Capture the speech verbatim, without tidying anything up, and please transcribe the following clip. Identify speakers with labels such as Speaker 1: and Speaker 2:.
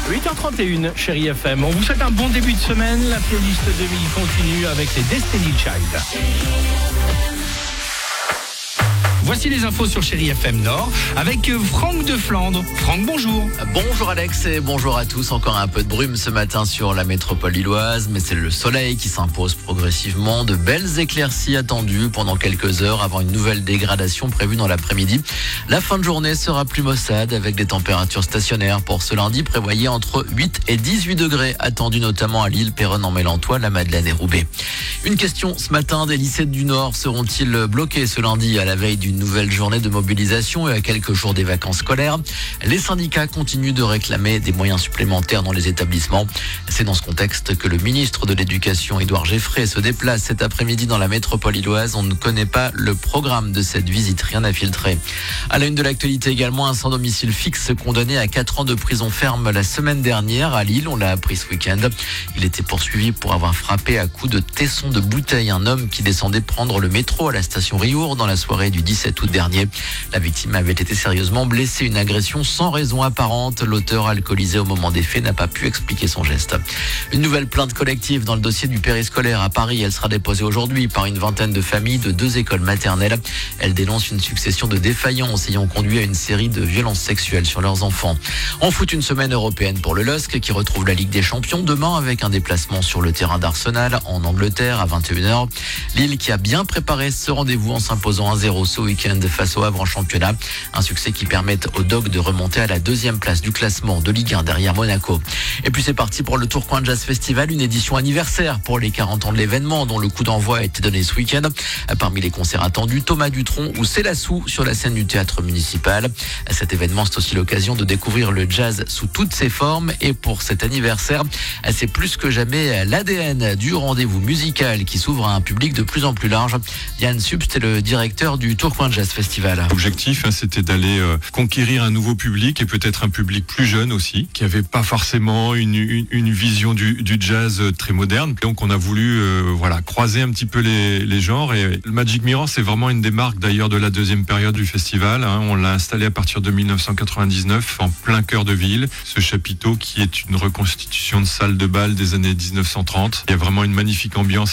Speaker 1: huit heures trente et une, chérie F M. On vous souhaite un bon début de semaine. La playlist deux mille continue avec les Destiny Child. Voici les infos sur Chérie F M Nord avec Franck de Flandre. Franck, bonjour.
Speaker 2: Bonjour Alex et bonjour à tous. Encore un peu de brume ce matin sur la métropole lilloise, mais c'est le soleil qui s'impose progressivement. De belles éclaircies attendues pendant quelques heures avant une nouvelle dégradation prévue dans l'après-midi. La fin de journée sera plus maussade avec des températures stationnaires pour ce lundi. Prévoyez entre huit et dix-huit degrés attendus notamment à Lille, Péronne-en-Mélantois, la Madeleine et Roubaix. Une question ce matin, des lycées du Nord seront-ils bloqués ce lundi à la veille d'une nouvelle journée de mobilisation et à quelques jours des vacances scolaires? Les syndicats continuent de réclamer des moyens supplémentaires dans les établissements. C'est dans ce contexte que le ministre de l'Éducation, Édouard Geffray, se déplace cet après-midi dans la métropole lilloise. On ne connaît pas le programme de cette visite, rien à filtrer. À la une de l'actualité également, un sans domicile fixe condamné à quatre ans de prison ferme la semaine dernière à Lille. On l'a appris ce week-end. Il était poursuivi pour avoir frappé à coups de tesson de bouteille un homme qui descendait prendre le métro à la station Riour dans la soirée du dix-sept août dernier. La victime avait été sérieusement blessée, une agression sans raison apparente. L'auteur, alcoolisé au moment des faits, n'a pas pu expliquer son geste. Une nouvelle plainte collective dans le dossier du périscolaire à Paris. Elle sera déposée aujourd'hui par une vingtaine de familles de deux écoles maternelles. Elle dénonce une succession de défaillances ayant conduit à une série de violences sexuelles sur leurs enfants. En foot, une semaine européenne pour le L O S C qui retrouve la Ligue des Champions demain avec un déplacement sur le terrain d'Arsenal en Angleterre à vingt et une heures. Lille qui a bien préparé ce rendez-vous en s'imposant un zéro ce week-end face au Havre en championnat. Un succès qui permet aux Dogs de remonter à la deuxième place du classement de Ligue un derrière Monaco. Et puis c'est parti pour le Tourcoing Jazz Festival, une édition anniversaire pour les quarante ans de l'événement dont le coup d'envoi a été donné ce week-end. Parmi les concerts attendus, Thomas Dutronc ou Célassou sur la scène du théâtre municipal. Cet événement, c'est aussi l'occasion de découvrir le jazz sous toutes ses formes. Et pour cet anniversaire, c'est plus que jamais l'A D N du rendez-vous musical qui s'ouvre à un public de plus en plus large. Yann Subst est le directeur du Tourcoing Jazz Festival.
Speaker 3: L'objectif, hein, c'était d'aller euh, conquérir un nouveau public et peut-être un public plus jeune aussi, qui avait pas forcément une, une, une vision du, du jazz très moderne. Donc on a voulu euh, voilà, croiser un petit peu les, les genres. Et le Magic Mirror, c'est vraiment une des marques d'ailleurs de la deuxième période du festival. Hein. On l'a installé à partir de dix-neuf cent quatre-vingt-dix-neuf en plein cœur de ville. Ce chapiteau qui est une reconstitution de salle de bal des années dix-neuf cent trente. Il y a vraiment une magnifique ambiance